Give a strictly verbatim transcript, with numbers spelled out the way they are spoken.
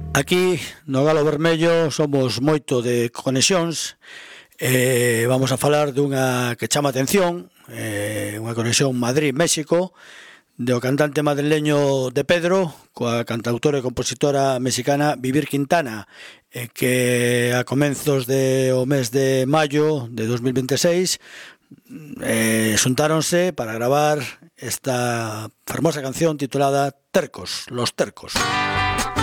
Aquí no Galo Vermello somos moito de conexións. eh, Vamos a falar dunha que chama atención, eh, unha conexión Madrid-México, do cantante madrileño de Pedro coa cantautora e compositora mexicana Vivir Quintana, eh, que a comenzos de o mes de maio de dos mil veintiséis eh, xuntáronse para gravar esta fermosa canción titulada Tercos, Los Tercos.